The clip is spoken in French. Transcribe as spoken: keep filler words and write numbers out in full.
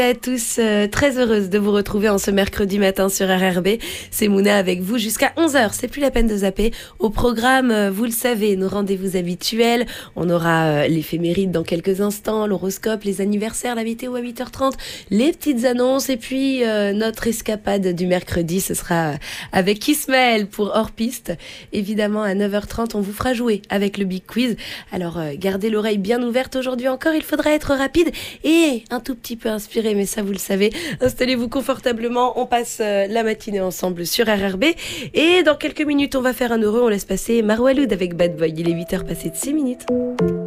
À tous, euh, très heureuse de vous retrouver en ce mercredi matin sur R R B. C'est Mouna avec vous jusqu'à onze heures. C'est plus la peine de zapper. Au programme, euh, vous le savez, nos rendez-vous habituels. On aura euh, l'éphéméride dans quelques instants, l'horoscope, les anniversaires, la météo à huit heures trente, les petites annonces et puis euh, notre escapade du mercredi. Ce sera avec Ismaël pour Hors Piste. Évidemment, à neuf heures trente, on vous fera jouer avec le Big Quiz. Alors, euh, gardez l'oreille bien ouverte aujourd'hui encore. Il faudra être rapide et un tout petit peu inspiré. Mais ça, vous le savez. Installez-vous confortablement. On passe euh, la matinée ensemble sur R R B. Et dans quelques minutes, on va faire un heureux. On laisse passer Marwaloud avec Bad Boy. Il est huit heures passées de six minutes.